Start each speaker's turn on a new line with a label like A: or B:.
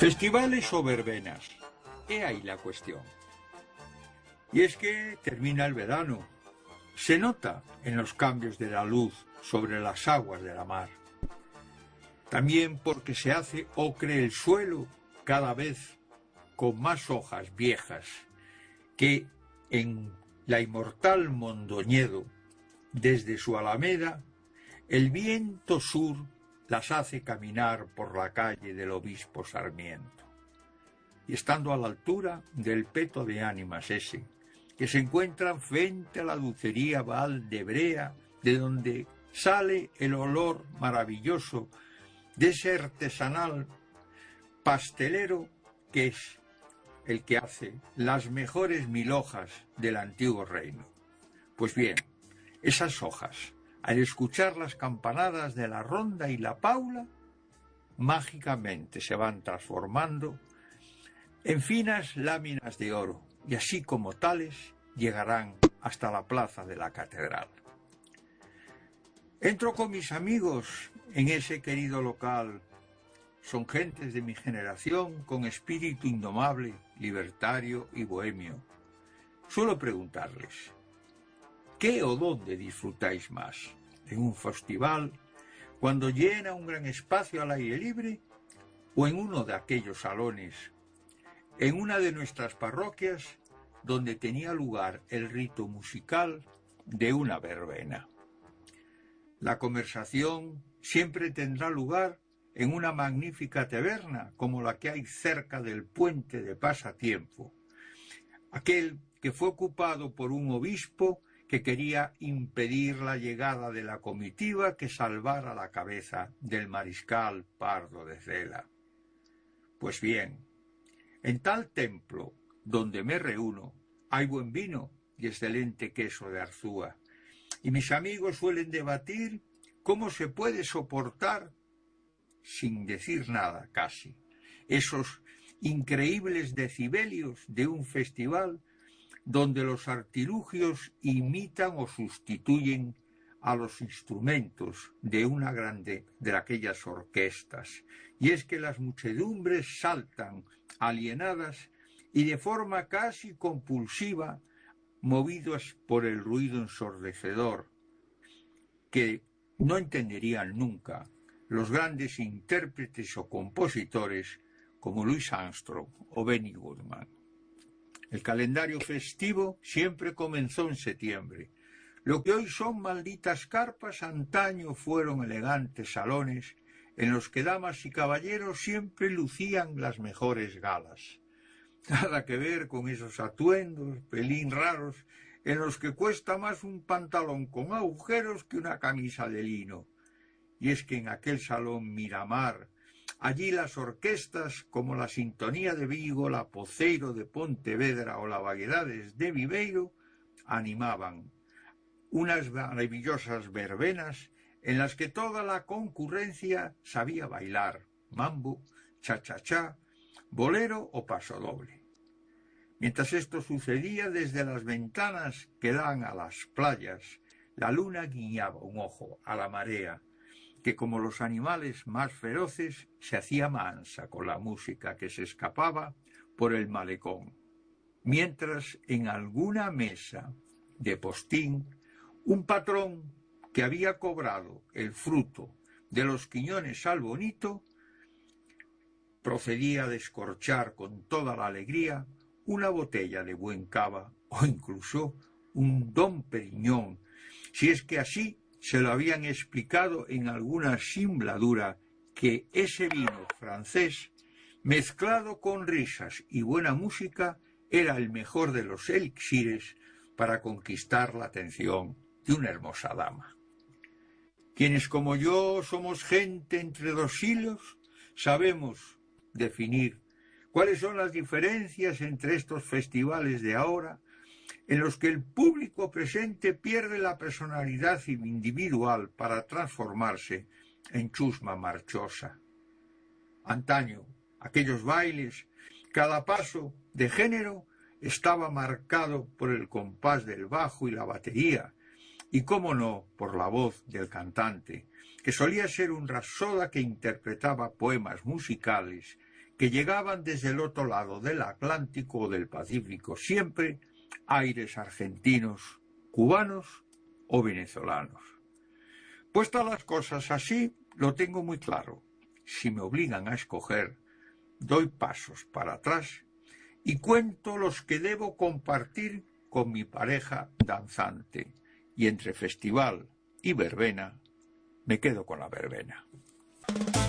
A: Festivales o verbenas, he ahí la cuestión. Y es que termina el verano, se nota en los cambios de la luz sobre las aguas de la mar. También porque se hace ocre el suelo cada vez con más hojas viejas que en la inmortal Mondoñedo, desde su alameda, el viento sur las hace caminar por la calle del Obispo Sarmiento. Y estando a la altura del Peto de Ánimas ese, que se encuentra frente a la dulcería Valdebrea, de donde sale el olor maravilloso de ese artesanal pastelero que es el que hace las mejores 1000 hojas del antiguo reino. Pues bien, esas hojas, al escuchar las campanadas de la ronda y la paula, mágicamente se van transformando en finas láminas de oro, y así como tales llegarán hasta la plaza de la catedral. Entro con mis amigos en ese querido local. Son gentes de mi generación con espíritu indomable, libertario y bohemio. Suelo preguntarles: ¿qué o dónde disfrutáis más? ¿En un festival, cuando llena un gran espacio al aire libre, o en uno de aquellos salones, en una de nuestras parroquias, donde tenía lugar el rito musical de una verbena? La conversación siempre tendrá lugar en una magnífica taberna como la que hay cerca del puente de Pasatiempo, aquel que fue ocupado por un obispo que quería impedir la llegada de la comitiva que salvara la cabeza del mariscal Pardo de Cela. Pues bien, en tal templo donde me reúno hay buen vino y excelente queso de Arzúa, y mis amigos suelen debatir cómo se puede soportar, sin decir nada casi, esos increíbles decibelios de un festival donde los artilugios imitan o sustituyen a los instrumentos de una grande de aquellas orquestas. Y es que las muchedumbres saltan alienadas y de forma casi compulsiva, movidos por el ruido ensordecedor que no entenderían nunca los grandes intérpretes o compositores como Louis Armstrong o Benny Goodman. El calendario festivo siempre comenzó en septiembre. Lo que hoy son malditas carpas, antaño fueron elegantes salones en los que damas y caballeros siempre lucían las mejores galas. Nada que ver con esos atuendos pelín raros en los que cuesta más un pantalón con agujeros que una camisa de lino. Y es que en aquel salón Miramar, allí las orquestas como la Sintonía de Vigo, la Poceiro de Pontevedra o la Vaguedades de Viveiro animaban unas maravillosas verbenas en las que toda la concurrencia sabía bailar mambo, cha-cha-cha, bolero o pasodoble. Mientras esto sucedía, desde las ventanas que dan a las playas, la luna guiñaba un ojo a la marea, que como los animales más feroces se hacía mansa con la música que se escapaba por el malecón, mientras en alguna mesa de postín un patrón que había cobrado el fruto de los quiñones al bonito procedía a descorchar con toda la alegría una botella de buen cava o incluso un Dom Periñón, si es que así se lo habían explicado en alguna simbladura, que ese vino francés, mezclado con risas y buena música, era el mejor de los elixires para conquistar la atención de una hermosa dama. Quienes como yo somos gente entre dos hilos, sabemos definir cuáles son las diferencias entre estos festivales de ahora, en los que el público presente pierde la personalidad individual para transformarse en chusma marchosa. Antaño, aquellos bailes, cada paso de género estaba marcado por el compás del bajo y la batería, y cómo no, por la voz del cantante, que solía ser un rapsoda que interpretaba poemas musicales que llegaban desde el otro lado del Atlántico o del Pacífico, siempre aires argentinos, cubanos o venezolanos. Puestas las cosas así, lo tengo muy claro. Si me obligan a escoger, doy pasos para atrás y cuento los que debo compartir con mi pareja danzante. Y entre festival y verbena, me quedo con la verbena.